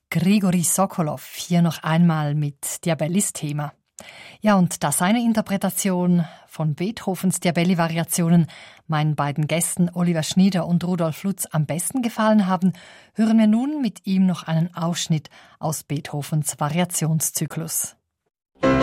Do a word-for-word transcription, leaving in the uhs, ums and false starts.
Grigori Sokolow, hier noch einmal mit Diabellis-Thema. Ja, und da seine Interpretation von Beethovens Diabelli-Variationen meinen beiden Gästen Oliver Schnieder und Rudolf Lutz am besten gefallen haben, hören wir nun mit ihm noch einen Ausschnitt aus Beethovens Variationszyklus.